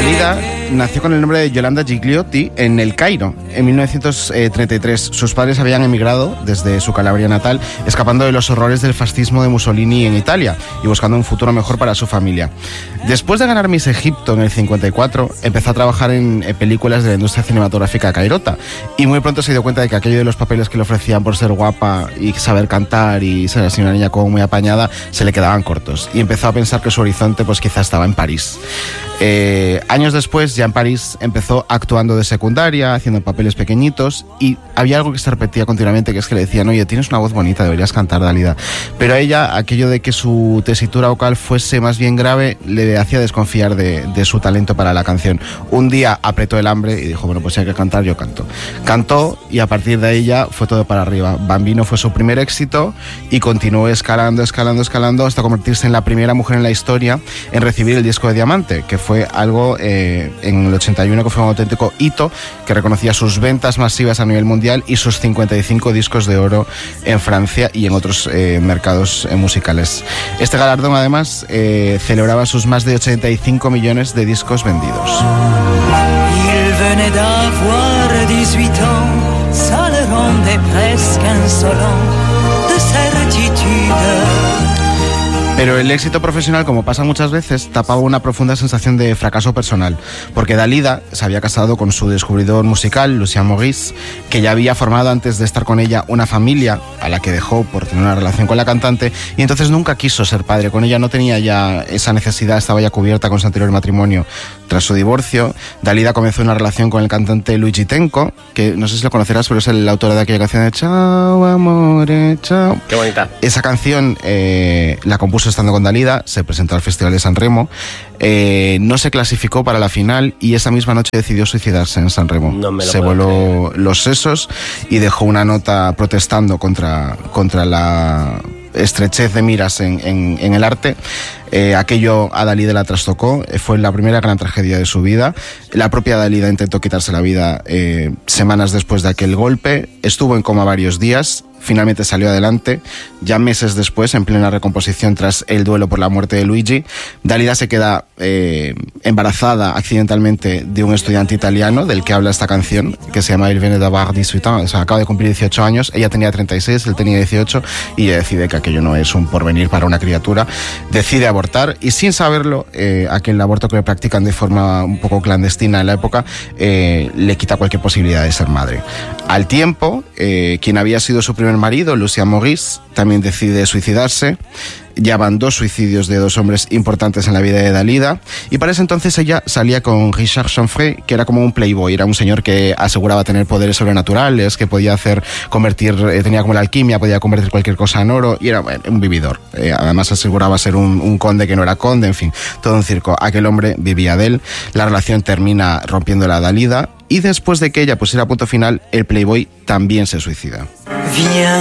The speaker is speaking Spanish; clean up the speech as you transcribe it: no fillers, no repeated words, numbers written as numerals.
Dalida nació con el nombre de Yolanda Gigliotti en El Cairo en 1933. Sus padres habían emigrado desde su Calabria natal, escapando de los horrores del fascismo de Mussolini en Italia y buscando un futuro mejor para su familia. Después de ganar Miss Egipto en el 54, empezó a trabajar en películas de la industria cinematográfica cairota y muy pronto se dio cuenta de que aquello de los papeles que le ofrecían por ser guapa y saber cantar y ser así una niña como muy apañada se le quedaban cortos y empezó a pensar que su horizonte pues quizá estaba en París. Años después, ya en París, empezó actuando de secundaria, haciendo papeles pequeñitos, y había algo que se repetía continuamente, que es que le decían: oye, tienes una voz bonita, deberías cantar, Dalida. Pero a ella, aquello de que su tesitura vocal fuese más bien grave, le hacía desconfiar de su talento para la canción. Un día apretó el hambre y dijo: bueno, pues si hay que cantar, yo canto. Cantó y a partir de ahí ya fue todo para arriba. Bambino fue su primer éxito y continuó escalando hasta convertirse en la primera mujer en la historia en recibir el disco de diamante, que fue algo en el 81 que fue un auténtico hito, que reconocía sus ventas masivas a nivel mundial y sus 55 discos de oro en Francia y en otros mercados musicales. Este galardón además celebraba sus más de 85 millones de discos vendidos. Il venait d'avoir 18 ans, ça le rendait presque insolent de certitude. Pero el éxito profesional, como pasa muchas veces, tapaba una profunda sensación de fracaso personal, porque Dalida se había casado con su descubridor musical, Lucien Maurice, que ya había formado antes de estar con ella una familia, a la que dejó por tener una relación con la cantante, y entonces nunca quiso ser padre. Con ella no tenía ya esa necesidad, estaba ya cubierta con su anterior matrimonio. Tras su divorcio, Dalida comenzó una relación con el cantante Luigi Tenco, que no sé si lo conocerás, pero es el autor de aquella canción de Chao, amore, chao. Qué bonita. Esa canción la compuso estando con Dalida, se presentó al Festival de San Remo, no se clasificó para la final y esa misma noche decidió suicidarse en San Remo. No me lo se puedo voló creer. los sesos y dejó una nota protestando contra la estrechez de miras en el arte. Aquello a Dalida la trastocó, fue la primera gran tragedia de su vida. La propia Dalida intentó quitarse la vida semanas después de aquel golpe, estuvo en coma varios días, finalmente salió adelante. Ya meses después, en plena recomposición tras el duelo por la muerte de Luigi, Dalida se queda embarazada accidentalmente de un estudiante italiano del que habla esta canción, que se llama Il venait d'avoir 18 ans, o sea, acaba de cumplir 18 años, ella tenía 36, él tenía 18, y ella decide que aquello no es un porvenir para una criatura, decide abortar, y sin saberlo, aquel aborto que le practican de forma un poco clandestina en la época, le quita cualquier posibilidad de ser madre. Al tiempo, quien había sido su primer marido, Lucien Maurice, también decide suicidarse. Ya van 2 suicidios de 2 hombres importantes en la vida de Dalida, y para ese entonces ella salía con Richard Chanfray, que era como un playboy, era un señor que aseguraba tener poderes sobrenaturales, que podía tenía como la alquimia, podía convertir cualquier cosa en oro, y era un vividor. Además aseguraba ser un conde que no era conde, en fin, todo un circo. Aquel hombre vivía de él, la relación termina rompiéndola a Dalida, y después de que ella pusiera punto final, el playboy también se suicida. Viens